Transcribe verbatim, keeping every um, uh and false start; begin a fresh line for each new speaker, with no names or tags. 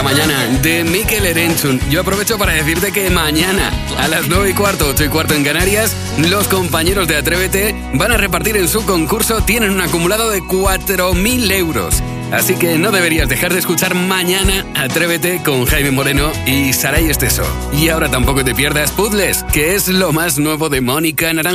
mañana de Mikel Erentzun. Yo aprovecho para decirte que mañana a las nueve y cuarto, ocho y cuarto en Canarias, los compañeros de Atrévete van a repartir en su concurso, tienen un acumulado de cuatro mil euros. Así que no deberías dejar de escuchar mañana Atrévete con Jaime Moreno y Saray Esteso. Y ahora tampoco te pierdas Puzzles, que es lo más nuevo de Mónica Naranjo.